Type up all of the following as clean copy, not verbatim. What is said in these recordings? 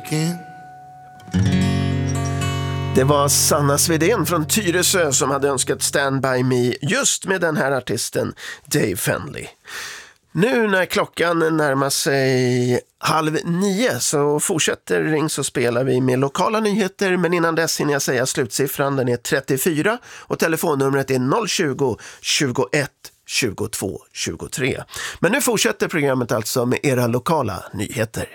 again. Det var Sanna Svedén från Tyresö som hade önskat Stand By Me just med den här artisten Dave Fenley. Nu när klockan närmar sig 8:30 så fortsätter Ring så spelar vi med lokala nyheter, men innan dess hinner jag säga slutsiffran, den är 34 och telefonnumret är 020 21 22 23. Men nu fortsätter programmet alltså med era lokala nyheter.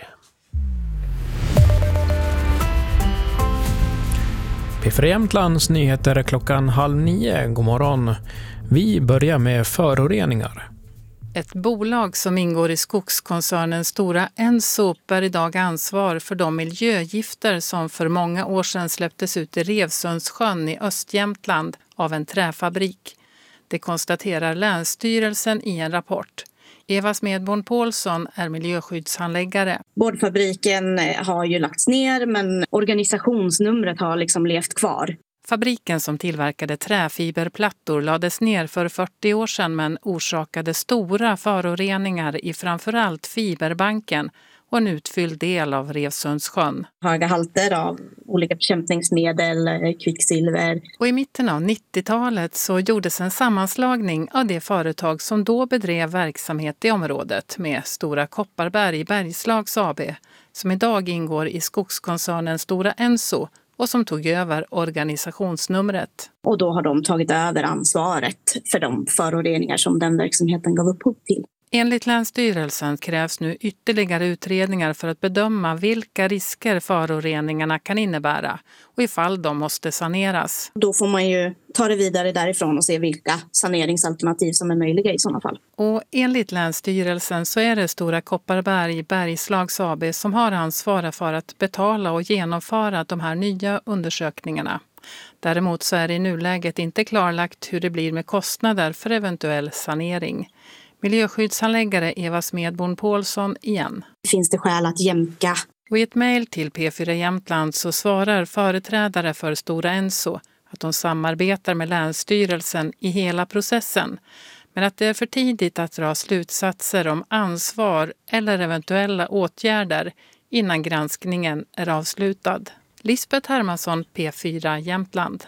P4 Jämtlands nyheter klockan 8:30. God morgon. Vi börjar med föroreningar. Ett bolag som ingår i skogskoncernen Stora Enso bär idag ansvar för de miljögifter som för många år sedan släpptes ut i Revsundssjön i Östjämtland av en träfabrik. Det konstaterar Länsstyrelsen i en rapport. Eva Smedborn Paulsson är miljöskyddshandläggare. Boardfabriken har ju lagts ner, men organisationsnumret har liksom levt kvar. Fabriken som tillverkade träfiberplattor lades ner för 40 år sedan men orsakade stora föroreningar i framförallt fiberbanken och en utfylld del av Revsundssjön. Höga halter av olika bekämpningsmedel, kvicksilver. Och i mitten av 90-talet så gjordes en sammanslagning av det företag som då bedrev verksamhet i området med Stora Kopparberg Bergslags AB, som idag ingår i skogskoncernen Stora Enso och som tog över organisationsnumret. Och då har de tagit över ansvaret för de föroreningar som den verksamheten gav upphov till. Enligt Länsstyrelsen krävs nu ytterligare utredningar för att bedöma vilka risker föroreningarna kan innebära och ifall de måste saneras. Då får man ju ta det vidare därifrån och se vilka saneringsalternativ som är möjliga i sådana fall. Och enligt Länsstyrelsen så är det Stora Kopparberg Bergslags AB som har ansvar för att betala och genomföra de här nya undersökningarna. Däremot så är det i nuläget inte klarlagt hur det blir med kostnader för eventuell sanering. Miljöskyddshandläggare Eva Smedborn Paulsson igen. Finns det skäl att jämka? Och i ett mejl till P4 Jämtland så svarar företrädare för Stora Enso att de samarbetar med Länsstyrelsen i hela processen, men att det är för tidigt att dra slutsatser om ansvar eller eventuella åtgärder innan granskningen är avslutad. Lisbeth Hermansson, P4 Jämtland.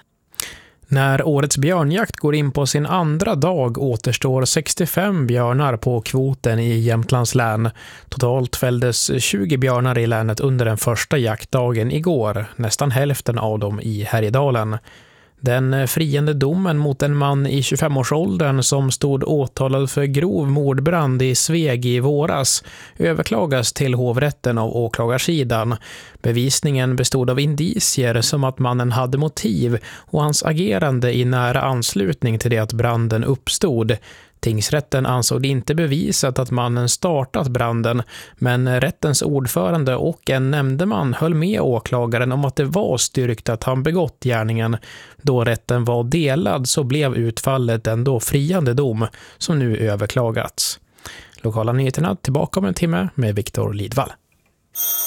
När årets björnjakt går in på sin andra dag återstår 65 björnar på kvoten i Jämtlands län. Totalt fälldes 20 björnar i länet under den första jaktdagen igår, nästan hälften av dem i Härjedalen. Den friande domen mot en man i 25-årsåldern som stod åtalad för grov mordbrand i Sveg i våras överklagas till hovrätten av åklagarsidan. Bevisningen bestod av indicier som att mannen hade motiv och hans agerande i nära anslutning till det att branden uppstod. Tingsrätten ansåg inte bevisat att mannen startat branden, men rättens ordförande och en nämndeman höll med åklagaren om att det var styrkt att han begått gärningen. Då rätten var delad så blev utfallet ändå friande dom som nu överklagats. Lokala nyheterna tillbaka om en timme med Viktor Lidvall.